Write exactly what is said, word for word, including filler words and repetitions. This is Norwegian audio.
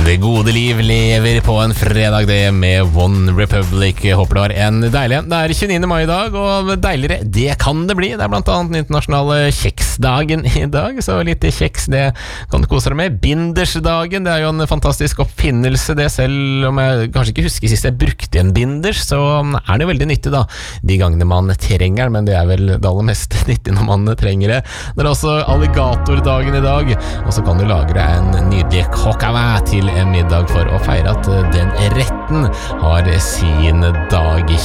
Det gode liv lever på en fredag det med One Republic. Jeg håper det var en deilig. Det er tjueniende mai i dag, og deiligere det kan det bli. Det er blant annet den internasjonale kjeksdagen i dag, så litt kjeks det kan du kose deg med. Bindersdagen, det er jo en fantastisk oppfinnelse det, selv om jeg kanskje ikke husker sist jeg brukte en binders, så er det jo veldig nyttig da, de gangene man trenger den, men det er vel det aller mest nyttig når man trenger det. Det er også alligatordagen i dag, og så kan du lagre en nydelig kokava til en middag for å feire at den retten har sin dag.